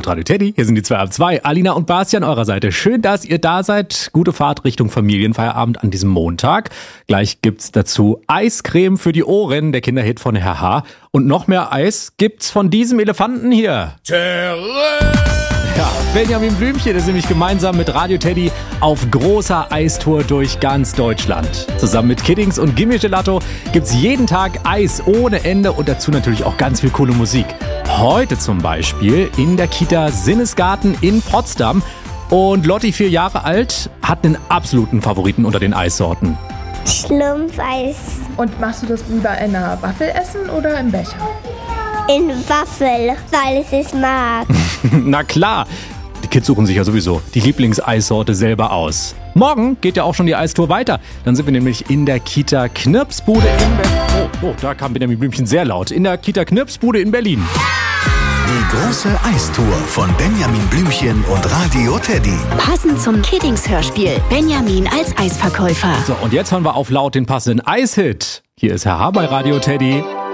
hört Radio Teddy. Hier sind die 2 ab 2. Alina und Basti an eurer Seite. Schön, dass ihr da seid. Gute Fahrt Richtung Familienfeierabend an diesem Montag. Gleich gibt's dazu Eiscreme für die Ohren, der Kinderhit von Herr H. Und noch mehr Eis gibt's von diesem Elefanten hier. Ja, Benjamin Blümchen ist nämlich gemeinsam mit Radio Teddy auf großer Eistour durch ganz Deutschland. Zusammen mit Kiddings und Gimme Gelato gibt's jeden Tag Eis ohne Ende und dazu natürlich auch ganz viel coole Musik. Heute zum Beispiel in der Kita Sinnesgarten in Potsdam. Und Lotti, 4 Jahre alt, hat einen absoluten Favoriten unter den Eissorten. Schlumpfeis. Und machst du das lieber in einer Waffel essen oder im Becher? In Waffel, weil ich es mag. Na klar, die Kids suchen sich ja sowieso die Lieblingseissorte selber aus. Morgen geht ja auch schon die Eistour weiter. Dann sind wir nämlich in der Kita Knirpsbude in Berlin. Oh, da kam Benjamin Blümchen sehr laut. In der Kita Knirpsbude in Berlin. Die große Eistour von Benjamin Blümchen und Radio Teddy. Passend zum Kiddings-Hörspiel. Benjamin als Eisverkäufer. So, und jetzt hören wir auf laut den passenden Eishit. Hier ist Herr H. bei Radio Teddy.